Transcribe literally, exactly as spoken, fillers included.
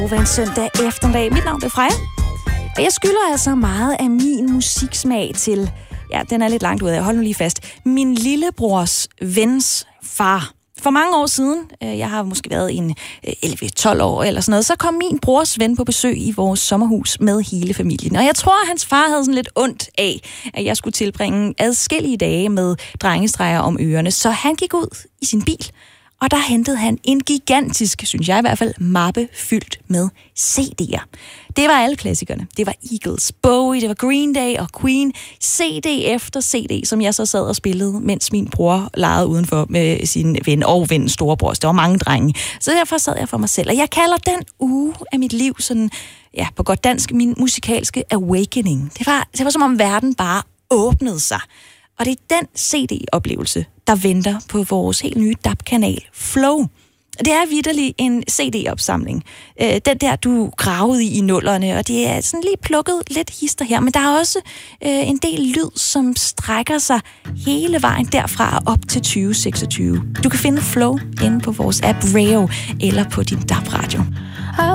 Hver en søndag eftermiddag. Mit navn er Freja, og jeg skylder altså meget af min musiksmag til, ja, den er lidt langt ude af, hold nu lige fast, min lillebrors vens far. For mange år siden, jeg har måske været en elleve tolv år eller sådan noget, så kom min brors ven på besøg i vores sommerhus med hele familien. Og jeg tror, at hans far havde sådan lidt ondt af, at jeg skulle tilbringe adskillige dage med drengestreger om ørerne. Så han gik ud i sin bil, og der hentede han en gigantisk, synes jeg i hvert fald, mappe fyldt med C D'er. Det var alle klassikerne. Det var Eagles, Bowie, det var Green Day og Queen. C D efter C D, som jeg så sad og spillede, mens min bror legede udenfor med sin ven og vens storebror. Der var mange drenge. Så derfor sad jeg for mig selv. Og jeg kalder den uge af mit liv sådan, ja, på godt dansk, min musikalske awakening. Det var, det var som om verden bare åbnede sig. Og det er den C D-oplevelse, der venter på vores helt nye D A B-kanal Flow. Det er vitterlig en C D-opsamling. Den der, du gravede i i nullerne, og det er sådan lige plukket lidt hister her, men der er også øh, en del lyd, som strækker sig hele vejen derfra op til tyve seksogtyve. Du kan finde Flow inde på vores app Rayo eller på din D A B-radio.